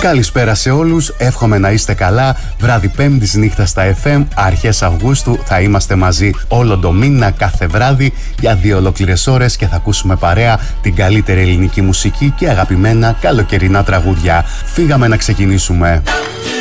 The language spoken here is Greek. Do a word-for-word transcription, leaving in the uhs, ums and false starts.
Καλησπέρα σε όλους, εύχομαι να είστε καλά. Βράδυ Πέμπτης νύχτα στα εφ εμ, αρχές Αυγούστου θα είμαστε μαζί όλο το μήνα κάθε βράδυ για δύο ολόκληρες ώρες και θα ακούσουμε παρέα την καλύτερη ελληνική μουσική και αγαπημένα καλοκαιρινά τραγούδια. Φύγαμε να ξεκινήσουμε.